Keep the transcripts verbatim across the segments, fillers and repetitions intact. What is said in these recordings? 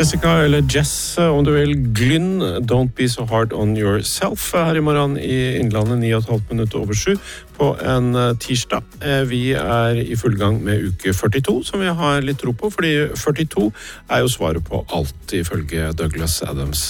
Jessica, eller Jess, om du vil, Glynn, Don't Be So Hard On Yourself, her i morgen i Innlandet, ni og et halvt minutt over sju, på en tirsdag. Vi er i full gang med uke førtito, som vi har litt tro på, fordi førtito er jo svaret på alt, ifølge Douglas Adams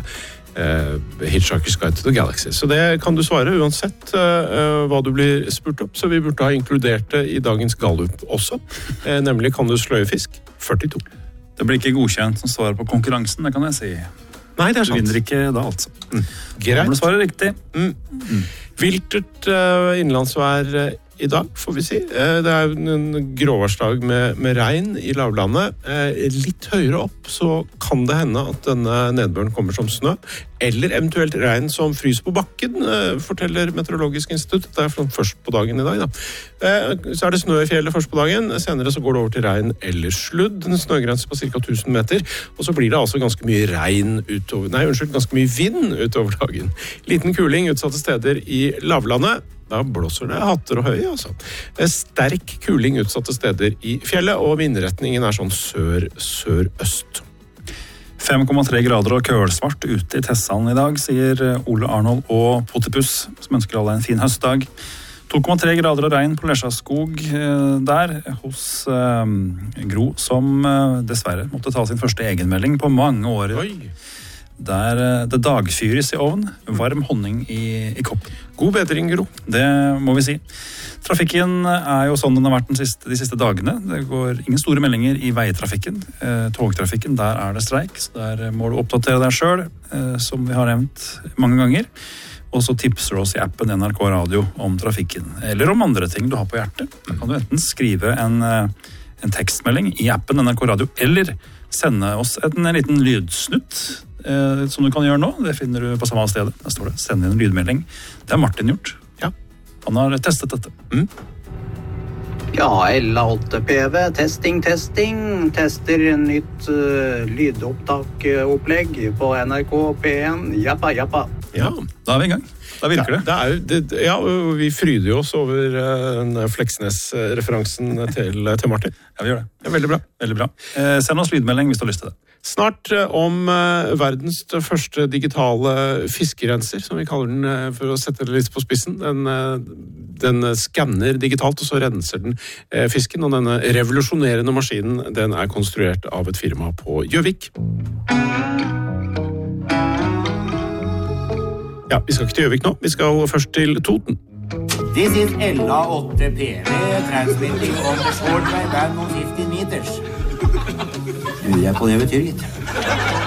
uh, Hitchhiker's Guide to the Galaxy. Så det kan du svare uansett uh, hva du blir spurt opp, så vi burde ha inkludert det i dagens Gallup også, uh, nemlig kan du sløye fisk? førtito. Det blir ikke godkjent som svarer på konkurransen, det kan jeg si. Nei, det er sant. Du vinner ikke da, altså. Mm. Greit. Må du svare riktig. Mm. Mm. Viltert uh, innlandsvær uh, i dag, får vi si. Uh, det er en gråværsdag med, med regn i lavlandet. Uh, litt høyere opp så kan det hende at denne nedbøren kommer som snø, eller eventuelt regn som fryser på bakken, uh, forteller Meteorologisk institutt. Det er først på dagen i dag. Da. Uh, så er det snø i fjellet først på dagen, senere så går det over til regn eller sludd, en snøgrense på ca. tusen meter, og så blir det altså ganske mye regn utover, nei, unnskyld, ganske mye vind utover dagen. Liten kuling utsatte steder i lavlandet, da blåser det hatter og høy, altså. Sterk kuling utsatte steder i fjellet, og vindretningen er sånn sør-sør-øst. fem komma tre grader og kølsvart ute i Tessan i dag, sier Ole Arnold og Potipus, som ønsker alle en fin høstdag. to komma tre grader og regn på Lesjaskog der, hos eh, Gro, som eh, dessverre måtte ta sin første egenmelding på mange år. Oi! Der det dagfyres i ovn, varm honning i, i koppen. God bedring, Gro. Det må vi si. Trafikken er jo sånn den har vært den siste, de siste dagene. Det går ingen store meldinger i veitrafikken. Eh, togtrafikken, der er det streik, så der må du oppdatere deg selv, eh, som vi har nevnt mange ganger. Og så tipser du oss i appen N R K Radio om trafikken, eller om andre ting du har på hjertet. Da kan du enten skrive en, en tekstmelding i appen N R K Radio, eller sende oss en, en liten lydsnutt, eh, som du kan gjøre nå. Det finner du på samme sted. Der står det, send inn en lydmelding. Det har Martin gjort. Ja. Han har testet dette. Mm. Ja, L A åtte P V, testing, testing. Tester nytt uh, lydopptakopplegg på N R K P en. Jappa, jappa. Ja, da er vi i gang. Da virker det. Ja, det, er, det ja, vi fryder jo oss over uh, Fleksnes-referansen til, til Martin. Ja, vi gjør det. Det er veldig bra. Veldig bra. Eh, send oss lydmelding hvis du har lyst til det. Snart uh, om uh, verdens første digitale fiskerenser, som vi kaller den uh, for å sette det litt på spissen. Den, uh, den skanner digitalt, og så renser den uh, fisken. Og denne revolusjonerende maskinen, den er konstruert av et firma på Gjøvik. Ja, vi skal ikke til Gjøvik nå. Vi skal først til Toten. This is L A åtte P V transmitting on the short wave band on fifteen meters. Lurer jeg på det betyr, gitt.